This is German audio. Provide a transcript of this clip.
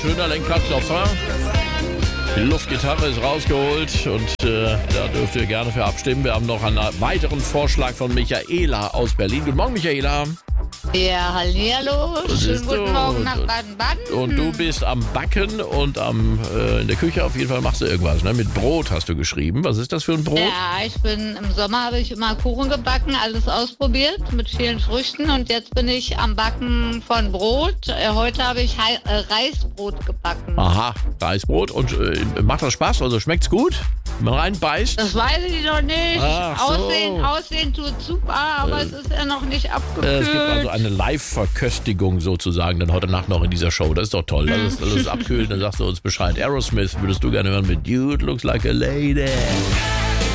schöner Lenkradklopfer. Die Luftgitarre ist rausgeholt und da dürft ihr gerne für abstimmen. Wir haben noch einen weiteren Vorschlag von Michaela aus Berlin. Guten Morgen, Michaela. Ja, hallihallo. Schönen guten Morgen nach Baden-Baden. Und du bist am Backen und in der Küche auf jeden Fall machst du irgendwas, ne? Mit Brot hast du geschrieben. Was ist das für ein Brot? Ja, im Sommer habe ich immer Kuchen gebacken, alles ausprobiert mit vielen Früchten und jetzt bin ich am Backen von Brot. Heute habe ich Reisbrot gebacken. Aha, Reisbrot. Und macht das Spaß? Also schmeckt's gut? Wenn man reinbeißt? Das weiß ich noch nicht. Ach so. Aussehen tut super, aber es ist ja noch nicht abgekühlt. Es gibt also eine Live-Verköstigung sozusagen dann heute Nacht noch in dieser Show. Das ist doch toll. Das ist abkühlt, dann sagst du uns Bescheid. Aerosmith würdest du gerne hören mit Dude Looks Like a Lady.